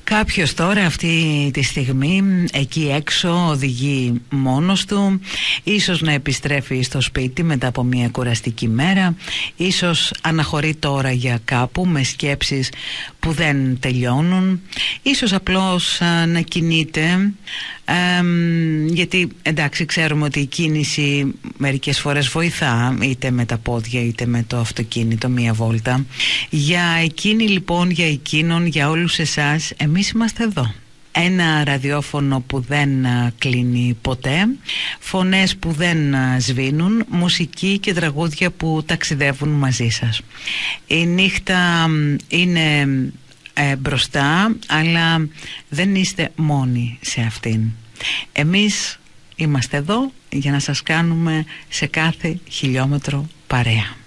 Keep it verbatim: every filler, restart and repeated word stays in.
Κάποιος τώρα αυτή τη στιγμή εκεί έξω οδηγεί μόνος του, ίσως να επιστρέφει στο σπίτι μετά από μια κουραστική μέρα, ίσως αναχωρεί τώρα για κάπου με σκέψεις που δεν τελειώνουν, ίσως απλώς α, να κινείται, ε, γιατί εντάξει ξέρουμε ότι η κίνηση μερικές φορές βοηθά, είτε με τα πόδια είτε με το αυτοκίνητο μία βόλτα. Για εκείνη λοιπόν, για εκείνον, για όλους εσάς, εμείς είμαστε εδώ. Ένα ραδιόφωνο που δεν κλείνει ποτέ, φωνές που δεν σβήνουν, μουσική και τραγούδια που ταξιδεύουν μαζί σας. Η νύχτα είναι ε, μπροστά, αλλά δεν είστε μόνοι σε αυτήν. Εμείς είμαστε εδώ για να σας κάνουμε σε κάθε χιλιόμετρο παρέα.